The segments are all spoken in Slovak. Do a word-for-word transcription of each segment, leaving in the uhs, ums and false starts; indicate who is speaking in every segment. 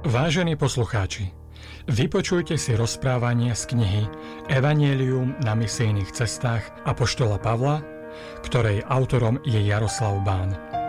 Speaker 1: Vážení poslucháči, vypočujte si rozprávanie z knihy Evanjelium na misijných cestách apoštola Pavla, ktorej autorom je Jaroslav Bán.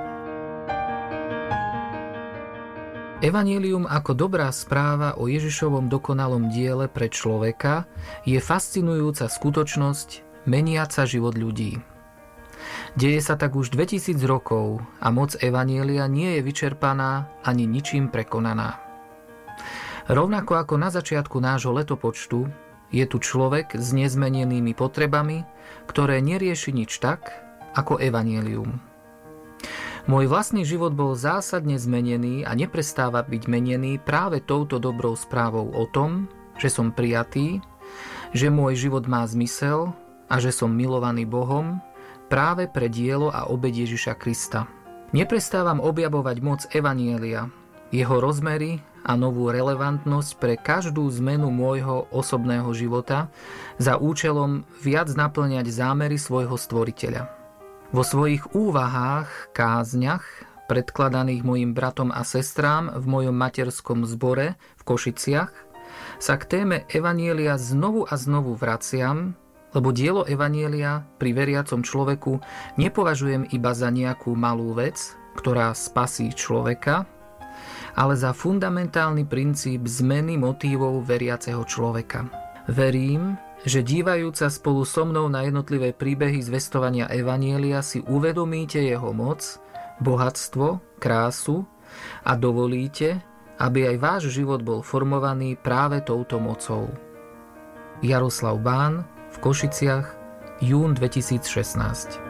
Speaker 2: Evanjelium ako dobrá správa o Ježišovom dokonalom diele pre človeka je fascinujúca skutočnosť meniaca život ľudí. Deje sa tak už dvetisíc rokov a moc Evanjelia nie je vyčerpaná ani ničím prekonaná. Rovnako ako na začiatku nášho letopočtu, je tu človek s nezmenenými potrebami, ktoré nerieši nič tak, ako Evanjelium. Môj vlastný život bol zásadne zmenený a neprestáva byť menený práve touto dobrou správou o tom, že som prijatý, že môj život má zmysel a že som milovaný Bohom práve pre dielo a obeť Ježiša Krista. Neprestávam objavovať moc Evanjelia, jeho rozmery a novú relevantnosť pre každú zmenu môjho osobného života za účelom viac naplňať zámery svojho stvoriteľa. Vo svojich úvahách, kázniach, predkladaných mojim bratom a sestrám v mojom materskom zbore v Košiciach, sa k téme Evanjelia znovu a znovu vraciam, lebo dielo Evanjelia pri veriacom človeku nepovažujem iba za nejakú malú vec, ktorá spasí človeka, ale za fundamentálny princíp zmeny motívov veriaceho človeka. Verím, že dívajúca spolu so mnou na jednotlivé príbehy zvestovania Evanjelia si uvedomíte jeho moc, bohatstvo, krásu a dovolíte, aby aj váš život bol formovaný práve touto mocou. Jaroslav Bán v Košiciach, jún dvetisícšestnásť.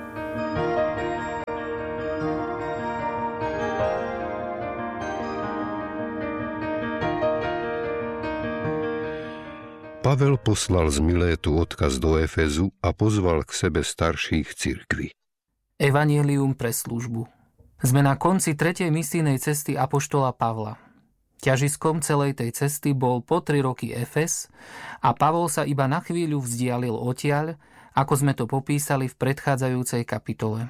Speaker 3: Pavel poslal z Milétu odkaz do Efezu a pozval k sebe starších cirkví.
Speaker 2: Evanjelium pre službu. Sme na konci tretej misijnej cesty apoštola Pavla. Ťažiskom celej tej cesty bol po tri roky Efes a Pavol sa iba na chvíľu vzdialil odtiaľ, ako sme to popísali v predchádzajúcej kapitole.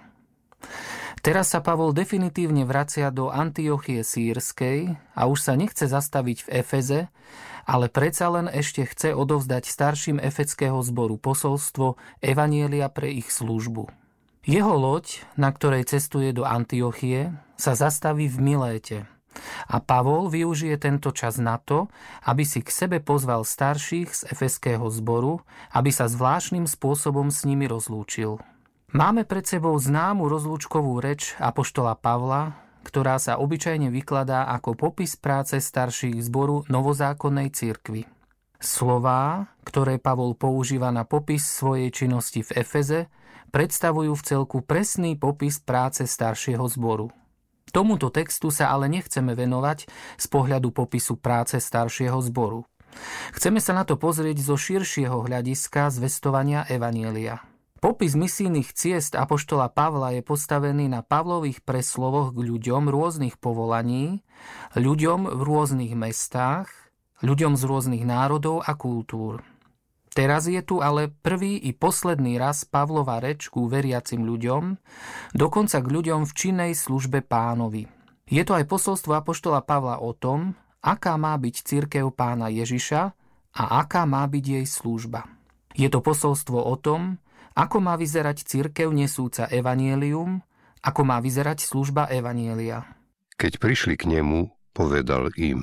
Speaker 2: Teraz sa Pavol definitívne vracia do Antiochie Sýrskej a už sa nechce zastaviť v Efeze, ale predsa len ešte chce odovzdať starším efeckého zboru posolstvo Evanjelia pre ich službu. Jeho loď, na ktorej cestuje do Antiochie, sa zastaví v Miléte a Pavol využije tento čas na to, aby si k sebe pozval starších z efeského zboru, aby sa zvláštnym spôsobom s nimi rozlúčil. Máme pred sebou známu rozlúčkovú reč apoštola Pavla, ktorá sa obyčajne vykladá ako popis práce starších zboru novozákonnej cirkvi. Slová, ktoré Pavol používa na popis svojej činnosti v Efeze, predstavujú v celku presný popis práce staršieho zboru. Tomuto textu sa ale nechceme venovať z pohľadu popisu práce staršieho zboru. Chceme sa na to pozrieť zo širšieho hľadiska zvestovania Evanjelia. Popis misijných ciest apoštola Pavla je postavený na Pavlových preslovoch k ľuďom rôznych povolaní, ľuďom v rôznych mestách, ľuďom z rôznych národov a kultúr. Teraz je tu ale prvý i posledný raz Pavlova reč ku veriacim ľuďom, dokonca k ľuďom v činnej službe Pánovi. Je to aj posolstvo apoštola Pavla o tom, aká má byť cirkev Pána Ježiša a aká má byť jej služba. Je to posolstvo o tom, ako má vyzerať cirkev nesúca Evanjelium, ako má vyzerať služba Evanjelia.
Speaker 3: Keď prišli k nemu, povedal im: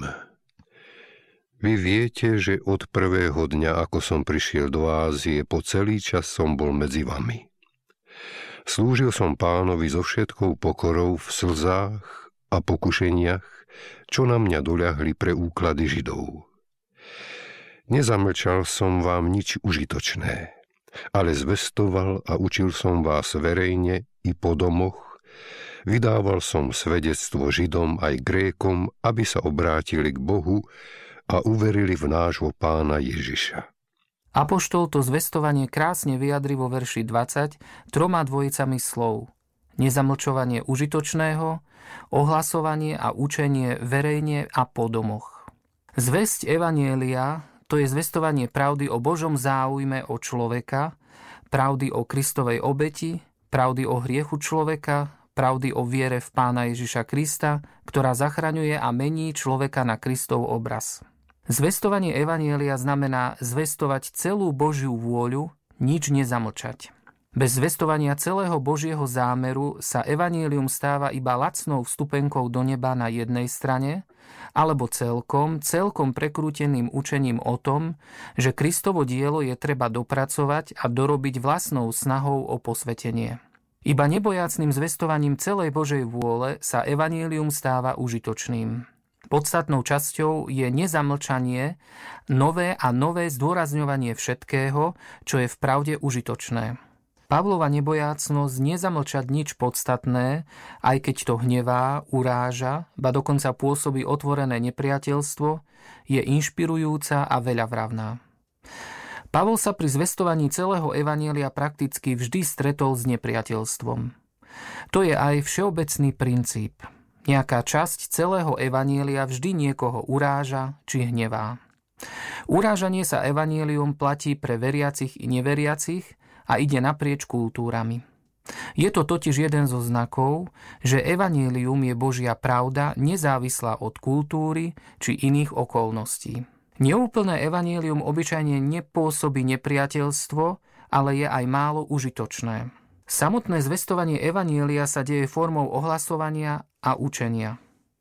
Speaker 3: Vy viete, že od prvého dňa, ako som prišiel do Ázie, po celý čas som bol medzi vami. Slúžil som Pánovi so všetkou pokorou v slzách a pokušeniach, čo na mňa doľahli pre úklady Židov. Nezamlčal som vám nič užitočné, ale zvestoval a učil som vás verejne i po domoch, vydával som svedectvo Židom aj Grékom, aby sa obrátili k Bohu a uverili v nášho Pána Ježiša.
Speaker 2: Apoštol to zvestovanie krásne vyjadri vo verši dvadsať troma dvojicami slov: nezamlčovanie užitočného, ohlasovanie a učenie verejne a po domoch. Zvesť Evanjelia, to je zvestovanie pravdy o Božom záujme o človeka, pravdy o Kristovej obeti, pravdy o hriechu človeka, pravdy o viere v Pána Ježiša Krista, ktorá zachraňuje a mení človeka na Kristov obraz. Zvestovanie evanjelia znamená zvestovať celú Božiu vôľu, nič nezamlčať. Bez zvestovania celého Božieho zámeru sa evanjelium stáva iba lacnou vstupenkou do neba na jednej strane, alebo celkom, celkom prekrúteným učením o tom, že Kristovo dielo je treba dopracovať a dorobiť vlastnou snahou o posvetenie. Iba nebojácnym zvestovaním celej Božej vôle sa evanjelium stáva užitočným. Podstatnou časťou je nezamlčanie, nové a nové zdôrazňovanie všetkého, čo je v pravde užitočné. Pavlova nebojácnosť nezamlčať nič podstatné, aj keď to hnevá, uráža, ba dokonca pôsobí otvorené nepriateľstvo, je inšpirujúca a veľavravná. Pavol sa pri zvestovaní celého evanjelia prakticky vždy stretol s nepriateľstvom. To je aj všeobecný princíp. Nejaká časť celého evanjelia vždy niekoho uráža či hnevá. Urážanie sa evanjelium platí pre veriacich i neveriacich a ide naprieč kultúrami. Je to totiž jeden zo znakov, že evanjelium je Božia pravda nezávislá od kultúry či iných okolností. Neúplné evanjelium obyčajne nepôsobí nepriateľstvo, ale je aj málo užitočné. Samotné zvestovanie evanjelia sa deje formou ohlasovania a učenia.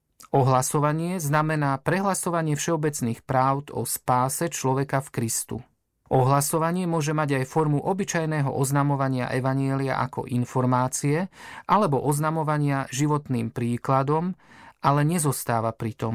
Speaker 2: Ohlasovanie znamená prehlasovanie všeobecných pravd o spáse človeka v Kristu. Ohlasovanie môže mať aj formu obyčajného oznamovania evanjelia ako informácie alebo oznamovania životným príkladom, ale nezostáva pri tom.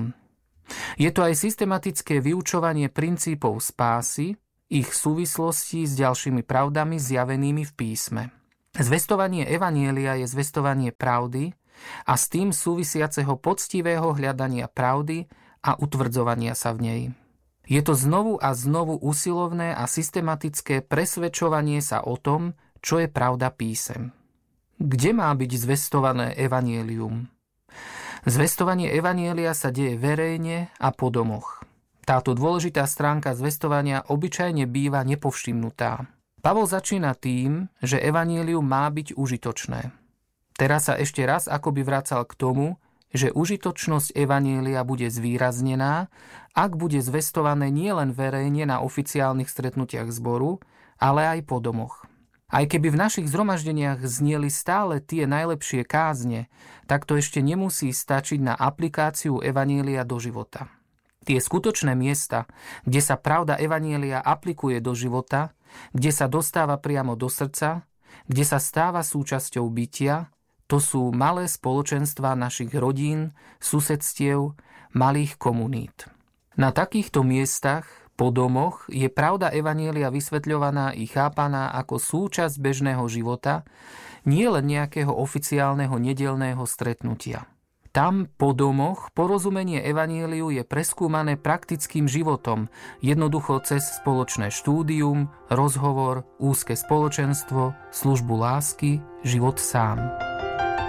Speaker 2: Je to aj systematické vyučovanie princípov spásy, ich súvislostí s ďalšími pravdami zjavenými v písme. Zvestovanie evanjelia je zvestovanie pravdy a s tým súvisiaceho poctivého hľadania pravdy a utvrdzovania sa v nej. Je to znovu a znovu usilovné a systematické presvedčovanie sa o tom, čo je pravda písem. Kde má byť zvestované evanjelium? Zvestovanie evanjelia sa deje verejne a po domoch. Táto dôležitá stránka zvestovania obyčajne býva nepovšimnutá. Pavol začína tým, že evanjelium má byť užitočné. Teraz sa ešte raz akoby vracal k tomu, že užitočnosť evanjelia bude zvýraznená, ak bude zvestované nielen verejne na oficiálnych stretnutiach zboru, ale aj po domoch. Aj keby v našich zhromaždeniach znieli stále tie najlepšie kázne, tak to ešte nemusí stačiť na aplikáciu evanjelia do života. Tie skutočné miesta, kde sa pravda evanjelia aplikuje do života, kde sa dostáva priamo do srdca, kde sa stáva súčasťou bytia, to sú malé spoločenstvá našich rodín, susedstiev, malých komunít. Na takýchto miestach, po domoch, je pravda evanjelia vysvetľovaná i chápaná ako súčasť bežného života, nie len nejakého oficiálneho nedeľného stretnutia. Tam, po domoch, porozumenie evanjeliu je preskúmané praktickým životom, jednoducho cez spoločné štúdium, rozhovor, úzke spoločenstvo, službu lásky, život sám.